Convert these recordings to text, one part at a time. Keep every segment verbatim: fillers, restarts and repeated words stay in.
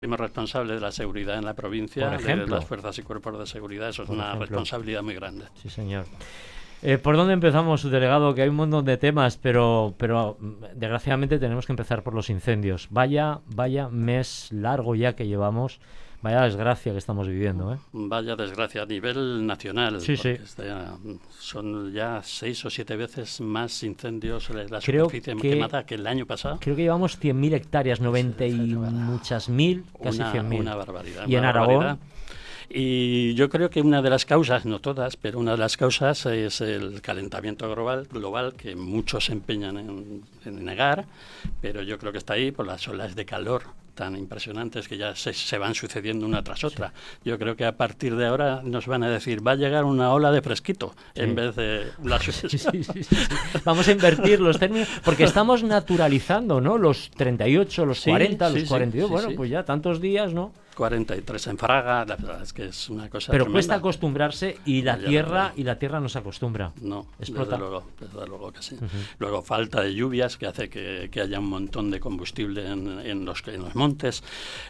responsable de la seguridad en la provincia, Por ejemplo, de las fuerzas y cuerpos de seguridad. Eso es por una ejemplo. responsabilidad muy grande. Sí, señor. Eh, ¿Por dónde empezamos, subdelegado? Que hay un montón de temas, pero, pero desgraciadamente tenemos que empezar por los incendios. Vaya, vaya mes largo ya que llevamos. Vaya desgracia que estamos viviendo, ¿eh? Vaya desgracia a nivel nacional. Sí, sí. Está, son ya seis o siete veces más incendios en la Creo superficie que, quemada que el año pasado. Creo que llevamos cien mil hectáreas, noventa y muchas mil, casi una, cien mil. Una barbaridad. ¿Y una en Aragón? Barbaridad. Y yo creo que una de las causas, no todas, pero una de las causas es el calentamiento global, global que muchos se empeñan en, en negar, pero yo creo que está ahí por las olas de calor tan impresionantes que ya se, se van sucediendo una tras otra. Yo creo que a partir de ahora nos van a decir, va a llegar una ola de fresquito, sí. en vez de la... Sí, sí, sí, sí, sí. Vamos a invertir los términos, porque estamos naturalizando, ¿no? Los treinta y ocho, los sí, cuarenta, sí, los cuarenta y dos, sí, bueno, sí. Pues ya tantos días, ¿no? cuarenta y tres en Fraga, la verdad es que es una cosa Pero tremenda. Cuesta acostumbrarse y la tierra y la tierra no se acostumbra. No, explota. Desde luego, desde luego que sí. Uh-huh. Luego falta de lluvias que hace que, que haya un montón de combustible en, en, los, en los montes.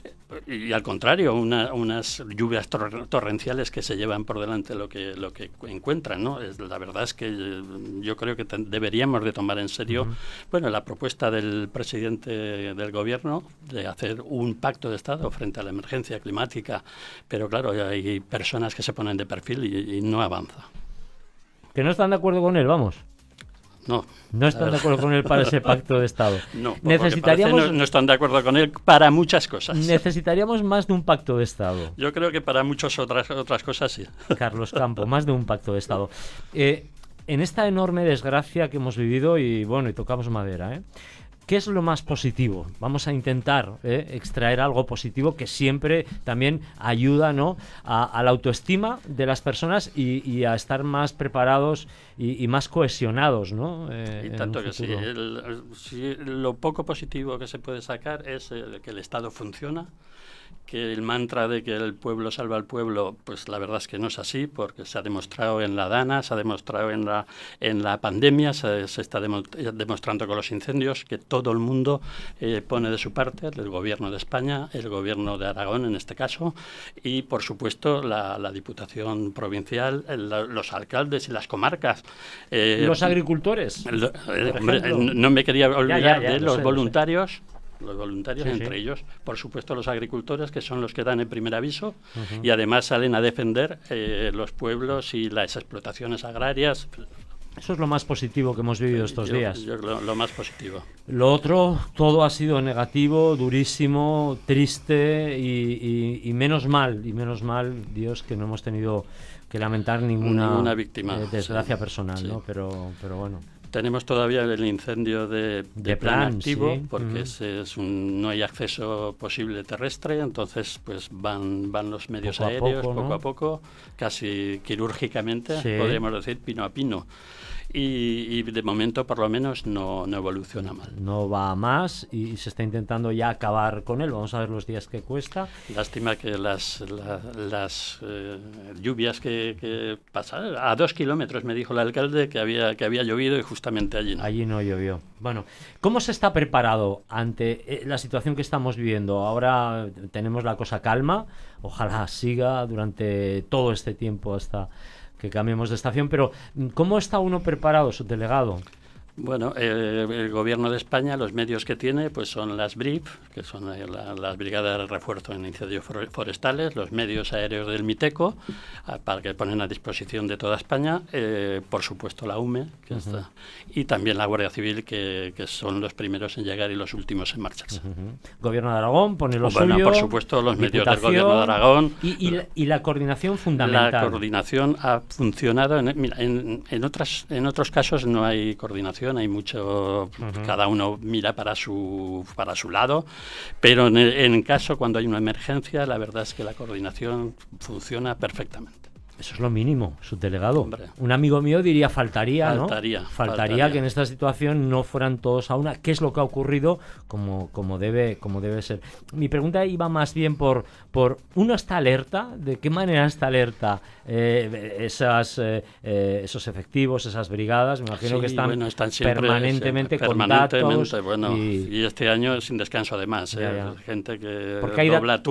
Y, y al contrario, una, unas lluvias tor- torrenciales que se llevan por delante lo que lo que encuentran, ¿no? Es, la verdad es que yo creo que te, deberíamos de tomar en serio, uh-huh. bueno, la propuesta del presidente del gobierno de hacer un pacto de Estado frente a la emergencia climática, pero claro, hay personas que se ponen de perfil y, y no avanza. ¿Que no están de acuerdo con él, vamos? No. No están de acuerdo con él para ese pacto de Estado. No, necesitaríamos no, no están de acuerdo con él para muchas cosas. Necesitaríamos más de un pacto de Estado. Yo creo que para muchas otras otras cosas sí. Carlos Campo, más de un pacto de Estado. Eh, en esta enorme desgracia que hemos vivido, y bueno, y tocamos madera, ¿eh? ¿Qué es lo más positivo? Vamos a intentar ¿eh? extraer algo positivo que siempre también ayuda, ¿no? a, a la autoestima de las personas y, y a estar más preparados y, y más cohesionados, ¿no? Eh, y tanto que sí. El, sí. Lo poco positivo que se puede sacar es el, que el Estado funciona, que el mantra de que el pueblo salva al pueblo, pues la verdad es que no es así, porque se ha demostrado en la Dana, se ha demostrado en la en la pandemia, se, se está demo, demostrando con los incendios que todo el mundo eh, pone de su parte, el gobierno de España, el gobierno de Aragón en este caso, y por supuesto la, la Diputación Provincial, el, los alcaldes y las comarcas. Eh, ¿Los agricultores? El, eh, hombre, no me quería olvidar ya, ya, ya, de los sé, voluntarios. Los voluntarios, sí, entre sí. ellos, por supuesto, los agricultores, que son los que dan el primer aviso, uh-huh. y además salen a defender eh, los pueblos y las explotaciones agrarias. Eso es lo más positivo que hemos vivido estos yo, días. Yo, lo, lo más positivo. Lo otro, todo ha sido negativo, durísimo, triste y, y, y menos mal, y menos mal, Dios, que no hemos tenido que lamentar ninguna, ninguna víctima, eh, desgracia sí, personal, sí. ¿no? Pero, pero bueno. Tenemos todavía el incendio de, de, de plan, plan activo, sí. porque uh-huh. es, es un, no hay acceso posible terrestre, entonces pues van van los medios poco aéreos a poco, poco ¿no? a poco, casi quirúrgicamente, sí. podríamos decir, pino a pino. Y, y de momento, por lo menos, no, no evoluciona mal. No va a más y se está intentando ya acabar con él. Vamos a ver los días que cuesta. Lástima que las, la, las eh, lluvias que, que pasan, a dos kilómetros me dijo el alcalde que había, que había llovido y justamente allí no. Allí no llovió. Bueno, ¿cómo se está preparado ante la situación que estamos viviendo? Ahora tenemos la cosa calma. Ojalá siga durante todo este tiempo hasta que cambiemos de estación, pero ¿cómo está uno preparado, subdelegado? Bueno, eh, el gobierno de España, los medios que tiene, pues son las B R I F, que son eh, la, las Brigadas de Refuerzo en Incendios Forestales, los medios aéreos del MITECO, a, para que ponen a disposición de toda España, eh, por supuesto la U M E, que uh-huh. está, y también la Guardia Civil, que, que son los primeros en llegar y los últimos en marcharse. Uh-huh. Gobierno de Aragón pone lo bueno, suyo. Por supuesto, los medios del Gobierno de Aragón. Y, y, la, y la coordinación fundamental. La coordinación ha funcionado. En, mira, en, en, otras, en otros casos no hay coordinación. Hay mucho, uh-huh. cada uno mira para su para su lado, pero en, en caso cuando hay una emergencia, la verdad es que la coordinación funciona perfectamente. Eso es lo mínimo, subdelegado. Hombre. Un amigo mío diría faltaría, ¿no? Faltaría, faltaría. faltaría que en esta situación no fueran todos a una. ¿Qué es lo que ha ocurrido? Como, como, debe, como debe ser. Mi pregunta iba más bien por, por ¿uno está alerta? ¿De qué manera está alerta eh, esas, eh, eh, esos efectivos, esas brigadas? Me imagino sí, que están, bueno, están siempre, permanentemente siempre, con permanentemente, datos. Bueno, Y... y este año sin descanso además. Ya, eh, ya. gente que Porque hay dobla da-